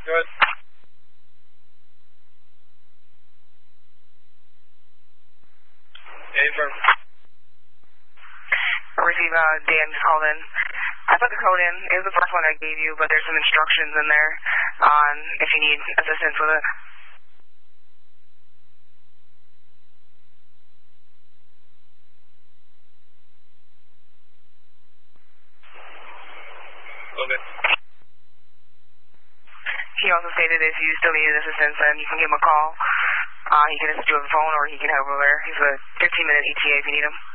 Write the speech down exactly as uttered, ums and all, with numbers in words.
Good. Affirm. Receive, uh, Dan called in. I put the code in. It was the first one I gave you, but there's some instructions in there on if you need assistance with it. Okay. He also stated if you still need assistance, then you can give him a call. Uh, he can assist you on the phone, or he can have over there. He's a fifteen minute E T A if you need him.